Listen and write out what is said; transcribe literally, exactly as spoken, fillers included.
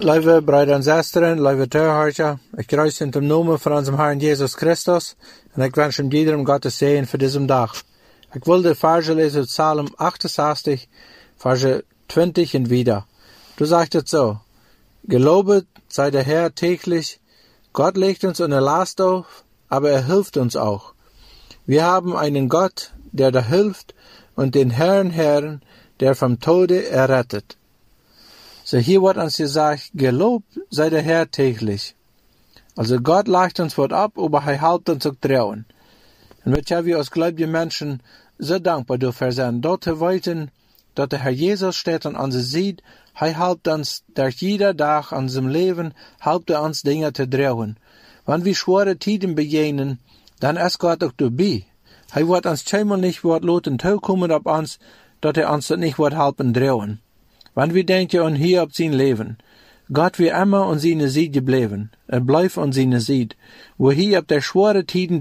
Lieve broeder en zusteren, lieve toehoorders, ik kruis in de naam van onze Herrn Jesus Christus en ik wens hem iedereen Gottes Segen voor deze dag. Ik wil de verse lezen uit Psalm achtenzestig, verse twintig en wieder. Du sagt es so: Gelobet sei der Herr täglich, Gott legt uns eine Last auf, aber er hilft uns auch. Wir haben einen Gott, der da hilft, und den Herrn Herrn, der vom Tode errettet. So hier wird uns gesagt, gelobt sei der Herr täglich. Also Gott legt uns was ab, aber er hält uns auch trauen. Und wir haben wir als gläubige Menschen so dankbar dafür sein, dort zu weisen, dass der Herr Jesus steht und uns sieht, er hilft uns durch jeder Tag an unserem Leben, hilft er uns Dinge zu trauen. Wenn wir schwere Tiden begegnen, dann ist Gott auch dabei. Er wird uns zweimal nicht wird lassen zukommen auf uns, dass er uns das nicht wird helfen trauen. Wenn wir denken an hier auf sein Leben, Gott wie immer an seine Seite geblieben, er bleibt an seine Seite, wo hier auf der schwere Tiden